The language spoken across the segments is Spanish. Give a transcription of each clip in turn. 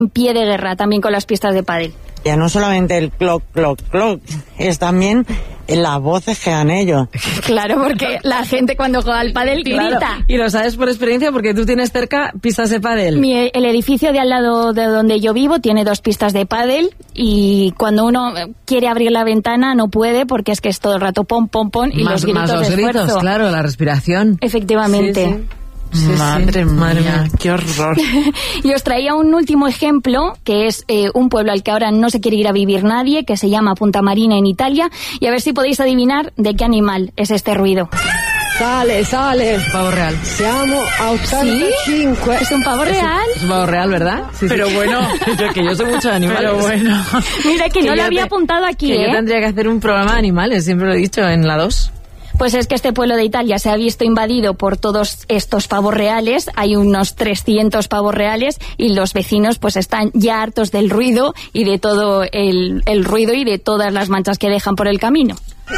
pie de guerra también con las pistas de pádel. Ya no solamente el cloc, cloc, cloc, es también las voces que dan ellos. Claro, porque la gente cuando juega al pádel grita. Claro. Y lo sabes por experiencia porque tú tienes cerca pistas de pádel. El edificio de al lado de donde yo vivo tiene 2 pistas de pádel y cuando uno quiere abrir la ventana no puede porque es que es todo el rato pom, pom, pom y los gritos de esfuerzo. Gritos, claro, la respiración. Efectivamente. Sí, sí. Sí, madre mía, qué horror. Y os traía un último ejemplo, que es un pueblo al que ahora no se quiere ir a vivir nadie, que se llama Punta Marina en Italia, y a ver si podéis adivinar de qué animal es este ruido. Sale. Pavo real. Siamo a 85. ¿Es un pavo real? Es un pavo real, ¿verdad? Sí, pero sí. Bueno. que yo sé mucho de animales. Pero bueno. Mira que no lo había apuntado aquí, Yo tendría que hacer un programa de animales, siempre lo he dicho, en la 2. Pues es que este pueblo de Italia se ha visto invadido por todos estos pavos reales, hay unos 300 pavos reales y los vecinos pues están ya hartos del ruido y de todo el ruido y de todas las manchas que dejan por el camino.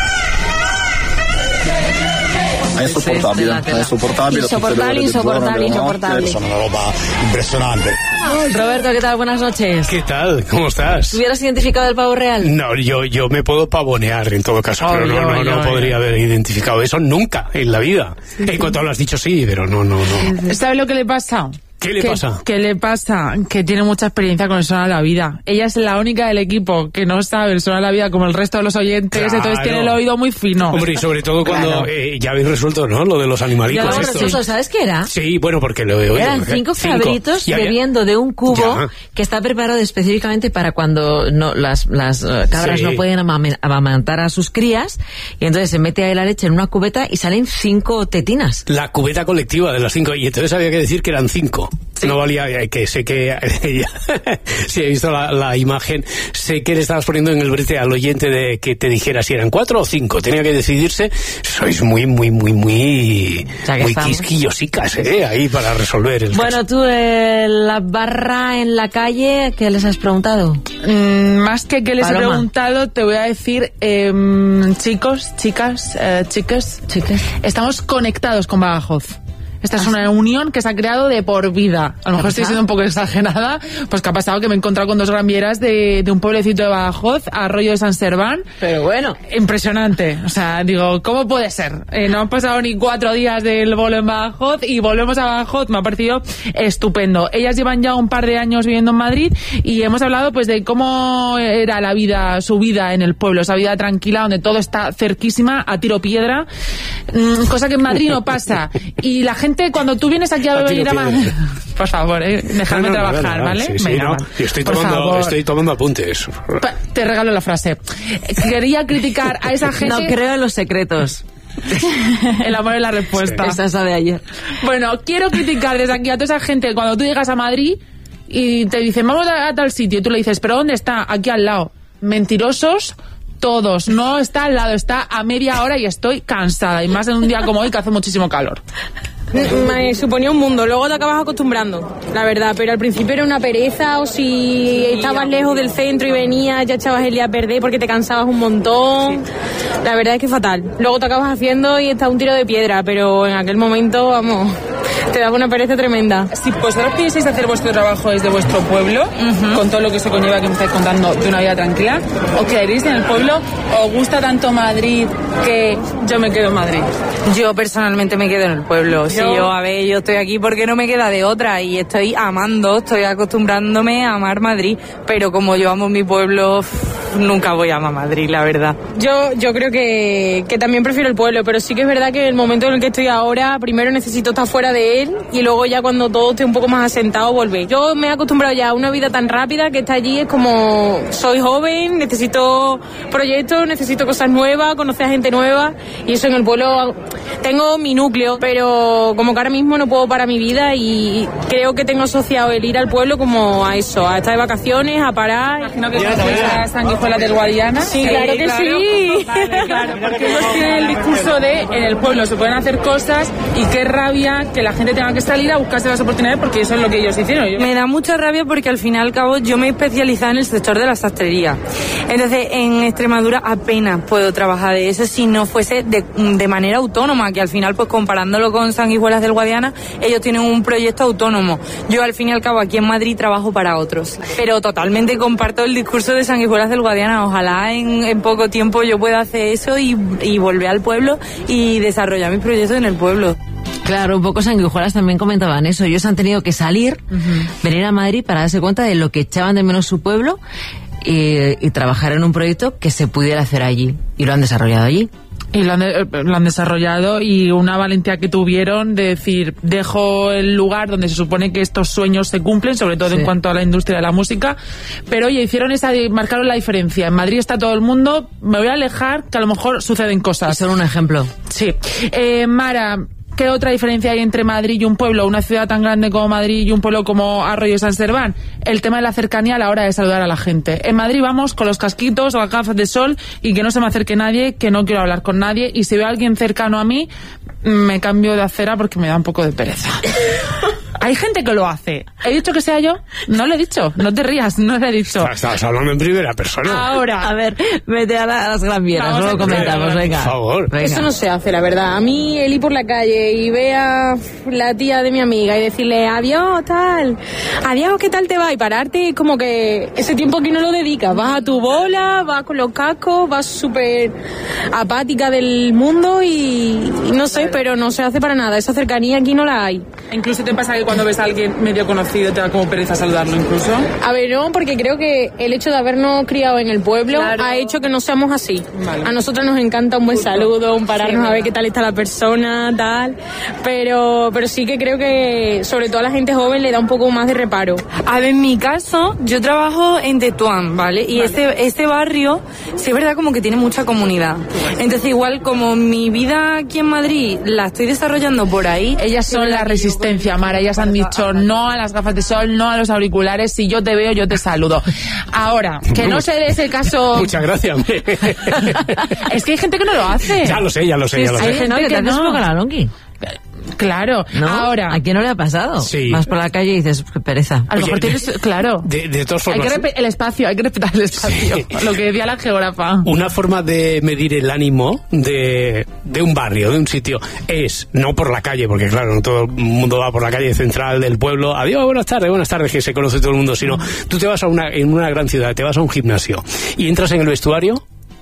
Insoportable. Sono una roba impresionante. Roberto, ¿qué tal? Buenas noches. ¿Qué tal? ¿Cómo estás? ¿Hubieras identificado el pavo real? No, yo me puedo pavonear en todo caso, pero no podría haber identificado eso nunca en la vida. En cuanto lo has dicho, sí, pero no. ¿Sabes lo que le pasa? ¿Qué le pasa? ¿Qué le pasa? Que tiene mucha experiencia con el Sona la Vida. Ella es la única del equipo que no sabe el Sona la Vida como el resto de los oyentes, claro. Entonces tiene el oído muy fino. Hombre, y sobre todo cuando ya habéis resuelto, ¿no? Lo de los animalitos estos. ¿Sabes qué era? Sí, bueno, porque lo he oído. Eran 5 cabritos bebiendo de un cubo que está preparado específicamente para cuando las cabras no pueden amamantar a sus crías, y entonces se mete ahí la leche en una cubeta y salen 5 tetinas. La cubeta colectiva de las 5, y entonces había que decir que eran 5. Sí. No valía, que sé que si he visto la imagen, sé que le estabas poniendo en el brete al oyente de que te dijera si eran 4 o 5. Tenía que decidirse. Sois muy quisquillosicas, ahí para resolver el Bueno, caso. tú, la barra en la calle, ¿qué les has preguntado? Más que les he preguntado, te voy a decir, chicos, chicas, estamos conectados con Badajoz. Esta es una unión que se ha creado de por vida. A lo mejor estoy siendo un poco exagerada, pues que ha pasado que me he encontrado con 2 granvieras de un pueblecito de Badajoz, Arroyo de San Serván. Pero bueno. Impresionante. O sea, digo, ¿cómo puede ser? No han pasado ni 4 días del bolo en Badajoz y volvemos a Badajoz. Me ha parecido estupendo. Ellas llevan ya un par de años viviendo en Madrid y hemos hablado pues de cómo era su vida en el pueblo, esa vida tranquila donde todo está cerquísima, a tiro piedra, cosa que en Madrid no pasa. Y la gente, cuando tú vienes aquí a beber a Madrid, por favor, dejadme trabajar, ¿vale? Sí, venga, estoy tomando apuntes. Te regalo la frase. Quería criticar a esa gente. No creo en los secretos. El amor es la respuesta. Esa es la de ayer. Bueno, quiero criticar desde aquí a toda esa gente cuando tú llegas a Madrid y te dicen vamos a tal sitio y tú le dices, ¿pero dónde está? Aquí al lado. Mentirosos todos. No está al lado, está a media hora y estoy cansada. Y más en un día como hoy que hace muchísimo calor. Me suponía un mundo, luego te acabas acostumbrando, la verdad, pero al principio era una pereza, o si estabas lejos del centro y venías, ya echabas el día a perder porque te cansabas un montón. La verdad es que fatal. Luego te acabas haciendo y está un tiro de piedra, pero en aquel momento, vamos, te daba una pereza tremenda. Si vosotros pudieseis hacer vuestro trabajo desde vuestro pueblo, con todo lo que se conlleva que me estáis contando de una vida tranquila, ¿os quedaréis en el pueblo? ¿Os gusta tanto Madrid que yo me quedo en Madrid? Yo personalmente me quedo en el pueblo. Yo estoy aquí porque no me queda de otra y estoy acostumbrándome a amar Madrid, pero como yo amo mi pueblo, nunca voy a amar Madrid, la verdad. Yo creo que también prefiero el pueblo, pero sí que es verdad que en el momento en el que estoy ahora, primero necesito estar fuera de él y luego ya cuando todo esté un poco más asentado, volver. Yo me he acostumbrado ya a una vida tan rápida que está allí, es como soy joven, necesito proyectos, necesito cosas nuevas, conocer a gente nueva, y eso en el pueblo tengo mi núcleo, pero como que ahora mismo no puedo parar mi vida y creo que tengo asociado el ir al pueblo como a eso, a estar de vacaciones, a parar. Imagino que conoces a sanguijuelas del Guadiana. Sí, claro que sí. Vale, claro, porque ellos tienen el discurso de en el pueblo se pueden hacer cosas y qué rabia que la gente gente tenga que salir a buscarse las oportunidades porque eso es lo que ellos hicieron. Me da mucha rabia porque al fin y al cabo yo me he especializado en el sector de la sastrería. Entonces en Extremadura apenas puedo trabajar de eso si no fuese de manera autónoma, que al final pues comparándolo con Sanguijuelas del Guadiana, ellos tienen un proyecto autónomo. Yo al fin y al cabo aquí en Madrid trabajo para otros. Pero totalmente comparto el discurso de Sanguijuelas del Guadiana. Ojalá en poco tiempo yo pueda hacer eso y volver al pueblo y desarrollar mis proyectos en el pueblo. Claro, un poco Sanguijuelas también comentaban eso. Ellos han tenido que salir, venir a Madrid para darse cuenta de lo que echaban de menos su pueblo y trabajar en un proyecto que se pudiera hacer allí. Y lo han desarrollado allí. Y lo han desarrollado, y una valentía que tuvieron de decir, dejo el lugar donde se supone que estos sueños se cumplen, sobre todo en cuanto a la industria de la música, pero oye, marcaron la diferencia. En Madrid está todo el mundo, me voy a alejar, que a lo mejor suceden cosas. Y son un ejemplo. Sí. Mara, ¿qué otra diferencia hay entre Madrid y un pueblo, una ciudad tan grande como Madrid y un pueblo como Arroyo San Serván? El tema de la cercanía a la hora de saludar a la gente. En Madrid vamos con los casquitos o las gafas de sol y que no se me acerque nadie, que no quiero hablar con nadie, y si veo a alguien cercano a mí, me cambio de acera porque me da un poco de pereza. Hay gente que lo hace. ¿He dicho que sea yo? No lo he dicho. No te rías, no lo he dicho. Estabas hablando en primera persona. Ahora. A ver, vete a las Gran Vieras, luego comentamos, venga. Por favor. Venga. Eso no se hace, la verdad. A mí el ir por la calle y ver a la tía de mi amiga y decirle adiós, tal, adiós, ¿qué tal te va? Y pararte, como que ese tiempo que no lo dedicas. Vas a tu bola, vas con los cascos, vas súper apática del mundo y no sé, pero no se hace para nada. Esa cercanía aquí no la hay. Incluso te pasa que cuando ves a alguien medio conocido te da como pereza saludarlo incluso. A ver, no, porque creo que el hecho de habernos criado en el pueblo ha hecho que no seamos así. Vale. A nosotros nos encanta un buen saludo, un pararnos a ver qué tal está la persona, tal. Pero sí que creo que sobre todo a la gente joven le da un poco más de reparo. A ver, en mi caso, yo trabajo en Tetuán, ¿vale? Y este barrio, sí es verdad como que tiene mucha comunidad. Entonces igual como mi vida aquí en Madrid la estoy desarrollando por ahí. Ellas son la resistencia, Mara. Ellas han dicho no a las gafas de sol, no a los auriculares. Si yo te veo, yo te saludo. Ahora, que no se dé ese caso. Muchas gracias. Es que hay gente que no lo hace. Ya lo sé. Hay gente que te haces con la longi. Claro, ¿no? Ahora. ¿A quién no le ha pasado? Sí. Vas por la calle y dices, qué pereza. A lo mejor tienes, claro. De todas formas. Hay que respetar el espacio. Sí. Lo que decía la geógrafa. Una forma de medir el ánimo de un barrio, de un sitio, es no por la calle, porque claro, no todo el mundo va por la calle central del pueblo. Adiós, buenas tardes, que se conoce todo el mundo, sino tú te vas en una gran ciudad, te vas a un gimnasio y entras en el vestuario,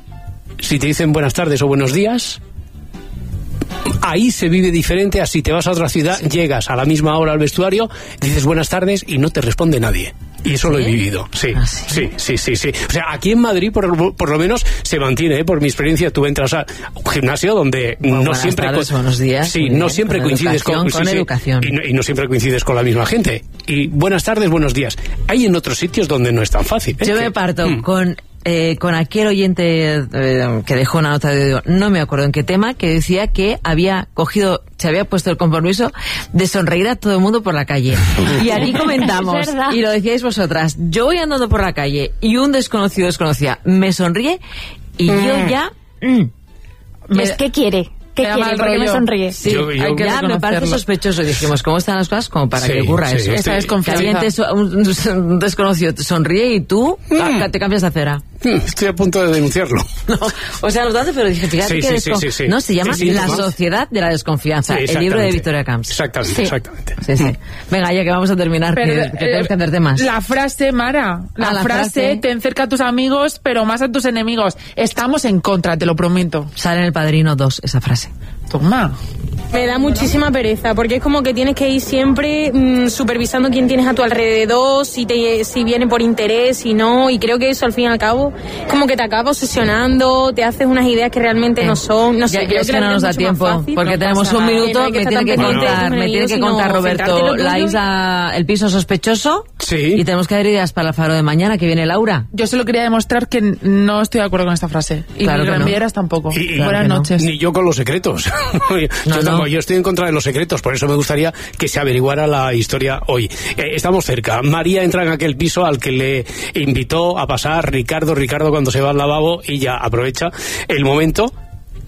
si te dicen buenas tardes o buenos días, ahí se vive diferente a si te vas a otra ciudad, llegas a la misma hora al vestuario, dices buenas tardes y no te responde nadie. Y eso lo he vivido, sí. Sí. O sea, aquí en Madrid por lo menos se mantiene, por mi experiencia. Tú entras a un gimnasio donde no siempre buenos días. Sí, no siempre coincides con educación. Y no siempre coincides con la misma gente. Y buenas tardes, buenos días. Hay en otros sitios donde no es tan fácil. Yo me parto con aquel oyente que dejó una nota de no me acuerdo en qué tema, que decía que se había puesto el compromiso de sonreír a todo el mundo por la calle. Y aquí comentamos, y lo decíais vosotras, yo voy andando por la calle y un desconocida me sonríe y yo ya... ¿Qué quiere? ¿Qué quiere? ¿Por qué me sonríe? Sí, ya me parece sospechoso. Dijimos, ¿cómo están las cosas? Como para que ocurra eso. Esa es confianza. Un desconocido te sonríe y tú te cambias de acera. Estoy a punto de denunciarlo. No, o sea, no tanto, pero dije, fíjate que no, se llama La Sociedad de la Desconfianza, el libro de Victoria Camps. Exactamente. Sí. Venga, ya que vamos a terminar, que tenemos que hacer temas. La frase, Mara, la frase, ten cerca a tus amigos, pero más a tus enemigos. Estamos en contra, te lo prometo. Sale en El Padrino 2 esa frase. Toma. Me da muchísima pereza, porque es como que tienes que ir siempre supervisando quién tienes a tu alrededor, si viene por interés, si no, y creo que eso al fin y al cabo como que te acaba obsesionando, te haces unas ideas que realmente no son, no sé, creo que no nos da tiempo, porque tenemos un minuto, me tiene que contar Roberto la isla, el piso sospechoso, y tenemos que dar ideas para el faro de mañana, que viene Laura. Yo solo quería demostrar que no estoy de acuerdo con esta frase, y claro ni Gran Vieras tampoco. Buenas noches. Ni yo con los secretos. Yo estoy en contra de los secretos, por eso me gustaría que se averiguara la historia hoy. Estamos cerca. María entra en aquel piso al que le invitó a pasar Ricardo cuando se va al lavabo, y ya aprovecha el momento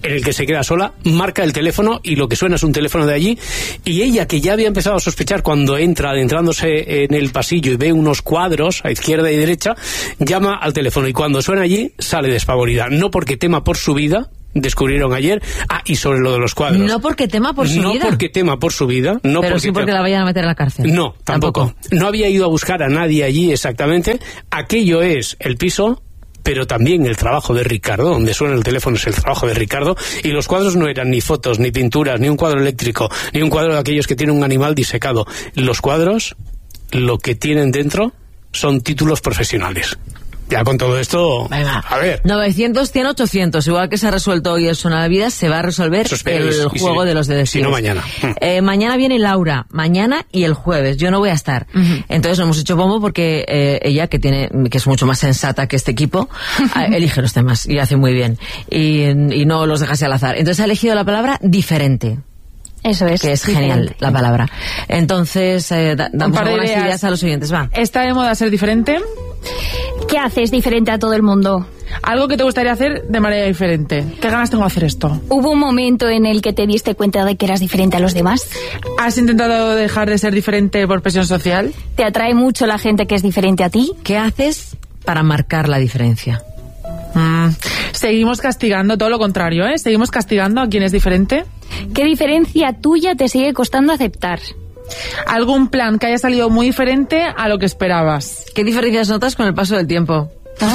en el que se queda sola, marca el teléfono y lo que suena es un teléfono de allí, y ella, que ya había empezado a sospechar cuando entra adentrándose en el pasillo y ve unos cuadros a izquierda y derecha, llama al teléfono y cuando suena allí sale despavorida, no porque tema por su vida, descubrieron ayer. Y sobre lo de los cuadros, no porque tema por su vida, no porque tema por su vida, no, pero sí porque la vayan a meter a la cárcel. No, tampoco. No había ido a buscar a nadie allí exactamente. Aquello es el piso, pero también el trabajo de Ricardo. Donde suena el teléfono es el trabajo de Ricardo, y los cuadros no eran ni fotos, ni pinturas, ni un cuadro eléctrico, ni un cuadro de aquellos que tienen un animal disecado. Los cuadros, lo que tienen dentro son títulos profesionales. Ya con todo esto, venga, a ver. 900, 100, 800. Igual que se ha resuelto hoy el Suena la Vida, se va a resolver el juego de los detectives. Si no, mañana. Mañana viene Laura, mañana y el jueves. Yo no voy a estar. Entonces lo hemos hecho bombo porque ella, que es mucho más sensata que este equipo, elige los temas y hace muy bien. Y no los deja así al azar. Entonces ha elegido la palabra diferente. Eso es. Que es genial la palabra. Entonces, damos algunas ideas a los oyentes. Va. ¿Está de moda ser diferente? ¿Qué haces diferente a todo el mundo? Algo que te gustaría hacer de manera diferente. ¿Qué ganas tengo de hacer esto? ¿Hubo un momento en el que te diste cuenta de que eras diferente a los demás? ¿Has intentado dejar de ser diferente por presión social? ¿Te atrae mucho la gente que es diferente a ti? ¿Qué haces para marcar la diferencia? Seguimos castigando, todo lo contrario, ¿eh? Seguimos castigando a quien es diferente. ¿Qué diferencia tuya te sigue costando aceptar? ¿Algún plan que haya salido muy diferente a lo que esperabas? ¿Qué diferencias notas con el paso del tiempo?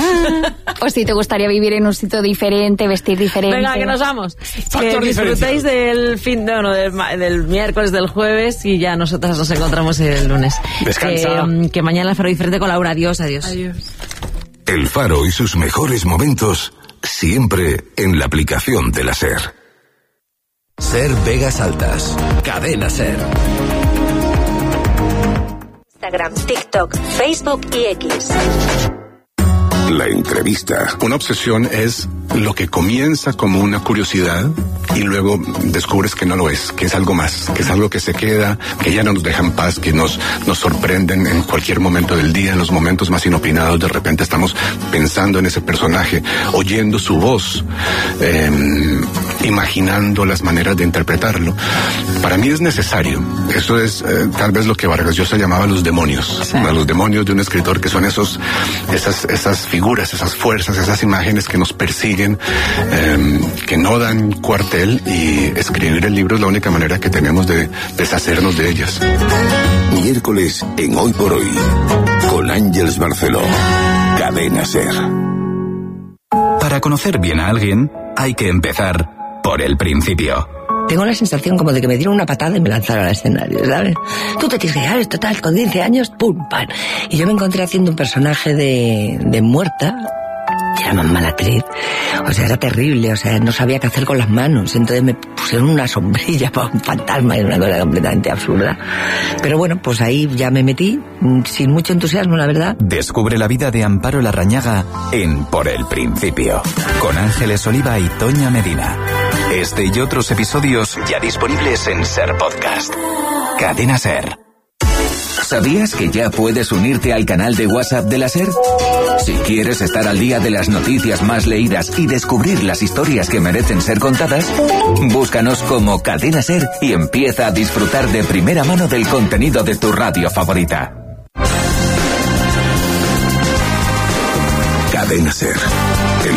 O si te gustaría vivir en un sitio diferente, vestir diferente. Venga, que nos vamos. Factor que disfrutéis del del miércoles, del jueves, y ya nosotras nos encontramos el lunes. Descansa. Que mañana el Faro diferente con Laura. Adiós. Adiós. El Faro y sus mejores momentos siempre en la aplicación de la SER. SER Vegas Altas. Cadena SER. Instagram, TikTok, Facebook y X. La entrevista. Una obsesión es lo que comienza como una curiosidad y luego descubres que no lo es, que es algo más, que es algo que se queda, que ya no nos deja en paz, que nos sorprenden en cualquier momento del día, en los momentos más inopinados. De repente estamos pensando en ese personaje, oyendo su voz, imaginando las maneras de interpretarlo. Para mí es necesario. Eso es tal vez lo que Vargas Llosa llamaba los demonios. Sí. Los demonios de un escritor, que son esas figuras, esas fuerzas, esas imágenes que nos persiguen, que no dan cuartel, y escribir el libro es la única manera que tenemos de deshacernos de ellas. Miércoles en Hoy por Hoy, con Ángeles Barceló. Cadena SER. Para conocer bien a alguien, hay que empezar por el principio. Tengo la sensación como de que me dieron una patada y me lanzaron al escenario, ¿sabes? Tú te tienes que llegar, total, con 15 años, pum, pam. Y yo me encontré haciendo un personaje de muerta. Y era más mala actriz. O sea, era terrible. O sea, no sabía qué hacer con las manos. Entonces me pusieron una sombrilla para un fantasma. Era una cosa completamente absurda. Pero bueno, pues ahí ya me metí, sin mucho entusiasmo, la verdad. Descubre la vida de Amparo Larrañaga en Por el Principio, con Ángeles Oliva y Toña Medina. Este y otros episodios ya disponibles en SER Podcast. Cadena SER. ¿Sabías que ya puedes unirte al canal de WhatsApp de la SER? Si quieres estar al día de las noticias más leídas y descubrir las historias que merecen ser contadas, búscanos como Cadena SER y empieza a disfrutar de primera mano del contenido de tu radio favorita. Cadena SER.